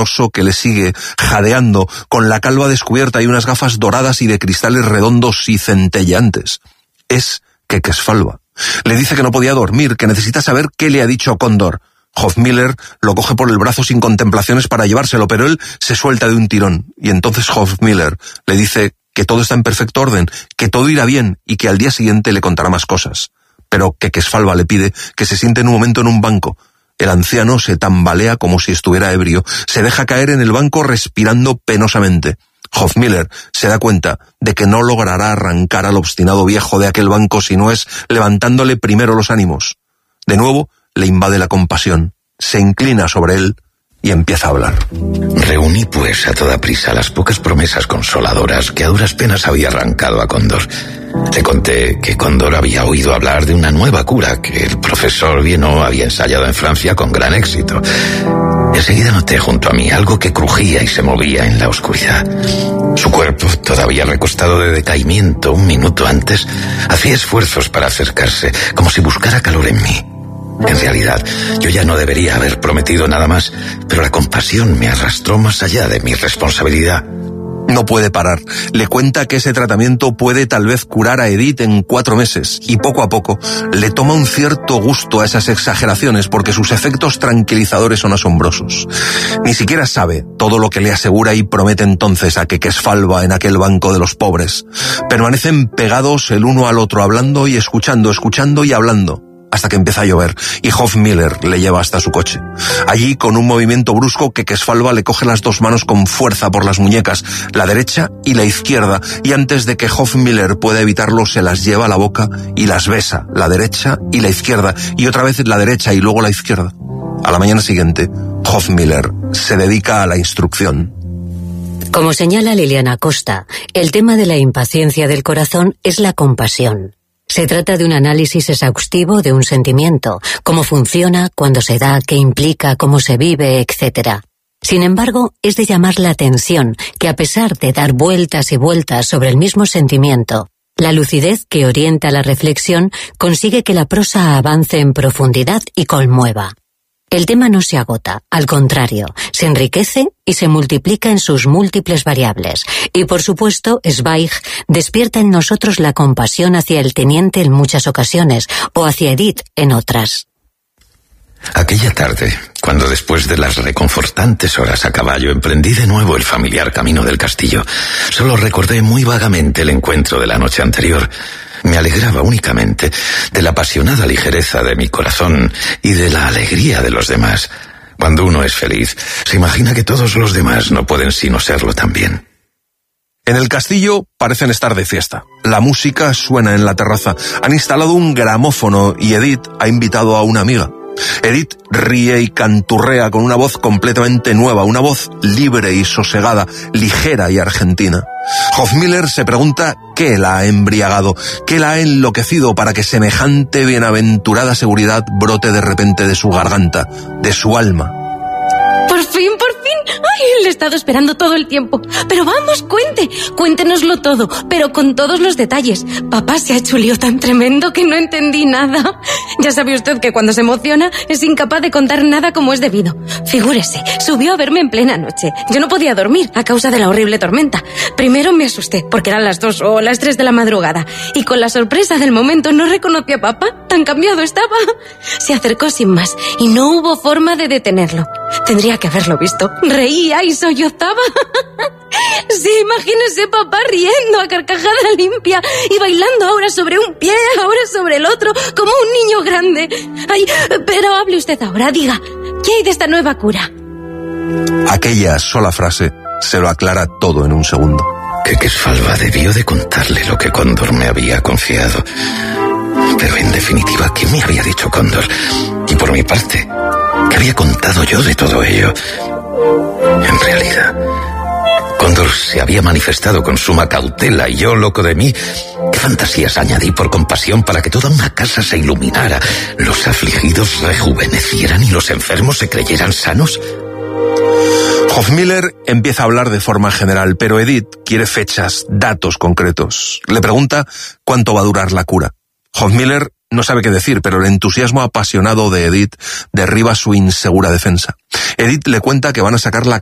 oloroso que le sigue, jadeando, con la calva descubierta y unas gafas doradas y de cristales redondos y centelleantes. Es Quequesfalva. Le dice que no podía dormir, que necesita saber qué le ha dicho Cóndor. Hofmiller lo coge por el brazo sin contemplaciones para llevárselo, pero él se suelta de un tirón. Y entonces Hofmiller le dice que todo está en perfecto orden, que todo irá bien y que al día siguiente le contará más cosas. Pero Quequesfalva le pide que se siente en un momento en un banco. El anciano se tambalea como si estuviera ebrio, se deja caer en el banco respirando penosamente. Hofmiller se da cuenta de que no logrará arrancar al obstinado viejo de aquel banco si no es levantándole primero los ánimos. De nuevo le invade la compasión, se inclina sobre él y empieza a hablar. Reuní pues a toda prisa las pocas promesas consoladoras que a duras penas había arrancado a Cóndor. Le conté que Cóndor había oído hablar de una nueva cura que el profesor Vienot había ensayado en Francia con gran éxito. Enseguida noté junto a mí algo que crujía y se movía en la oscuridad. Su cuerpo, todavía recostado de decaimiento un minuto antes, hacía esfuerzos para acercarse, como si buscara calor en mí. En realidad, yo ya no debería haber prometido nada más, pero la compasión me arrastró más allá de mi responsabilidad. No puede parar. Le cuenta que ese tratamiento puede tal vez curar a Edith en 4 meses y poco a poco le toma un cierto gusto a esas exageraciones porque sus efectos tranquilizadores son asombrosos. Ni siquiera sabe todo lo que le asegura y promete entonces a Quequesfalva en aquel banco de los pobres. Permanecen pegados el uno al otro hablando y escuchando y hablando. Hasta que empieza a llover y Hofmiller le lleva hasta su coche. Allí, con un movimiento brusco, Quequesfalva le coge las 2 manos con fuerza por las muñecas, la derecha y la izquierda, y antes de que Hofmiller pueda evitarlo, se las lleva a la boca y las besa, la derecha y la izquierda, y otra vez la derecha y luego la izquierda. A la mañana siguiente, Hofmiller se dedica a la instrucción. Como señala Liliana Costa, el tema de la impaciencia del corazón es la compasión. Se trata de un análisis exhaustivo de un sentimiento, cómo funciona, cuándo se da, qué implica, cómo se vive, etc. Sin embargo, es de llamar la atención que a pesar de dar vueltas y vueltas sobre el mismo sentimiento, la lucidez que orienta la reflexión consigue que la prosa avance en profundidad y conmueva. El tema no se agota, al contrario, se enriquece y se multiplica en sus múltiples variables. Y por supuesto, Zweig despierta en nosotros la compasión hacia el teniente en muchas ocasiones, o hacia Edith en otras. Aquella tarde, cuando después de las reconfortantes horas a caballo emprendí de nuevo el familiar camino del castillo, solo recordé muy vagamente el encuentro de la noche anterior. Me alegraba únicamente de la apasionada ligereza de mi corazón y de la alegría de los demás. Cuando uno es feliz, se imagina que todos los demás no pueden sino serlo también. En el castillo parecen estar de fiesta. La música suena en la terraza. Han instalado un gramófono y Edith ha invitado a una amiga. Edith ríe y canturrea con una voz completamente nueva, una voz libre y sosegada, ligera y argentina. Hofmiller se pregunta qué la ha embriagado, qué la ha enloquecido para que semejante bienaventurada seguridad brote de repente de su garganta, de su alma. ¡Por fin! ¡Ay, le he estado esperando todo el tiempo! Pero vamos, cuéntenoslo todo, pero con todos los detalles. Papá se ha hecho un lío tan tremendo que no entendí nada. Ya sabe usted que cuando se emociona es incapaz de contar nada como es debido. Figúrese, subió a verme en plena noche. Yo no podía dormir a causa de la horrible tormenta. Primero me asusté, porque eran las 2 o las 3 de la madrugada, y con la sorpresa del momento no reconocí a papá, tan cambiado estaba. Se acercó sin más, y no hubo forma de detenerlo. Tendría que haberlo visto. Reía y sollozaba. Sí, imagínese papá riendo a carcajada limpia y bailando ahora sobre un pie, ahora sobre el otro, como un niño grande. Ay, pero hable usted ahora, diga, ¿qué hay de esta nueva cura? Aquella sola frase se lo aclara todo en un segundo. Quequesfalva debió de contarle lo que Cóndor me había confiado. Pero en definitiva, ¿qué me había dicho Cóndor? Y por mi parte, ¿qué había contado yo de todo ello? En realidad, Cóndor se había manifestado con suma cautela y yo, loco de mí, ¿qué fantasías añadí por compasión para que toda una casa se iluminara, los afligidos rejuvenecieran y los enfermos se creyeran sanos? Hofmiller empieza a hablar de forma general, pero Edith quiere fechas, datos concretos. Le pregunta cuánto va a durar la cura. Hofmiller no sabe qué decir, pero el entusiasmo apasionado de Edith derriba su insegura defensa. Edith le cuenta que van a sacar la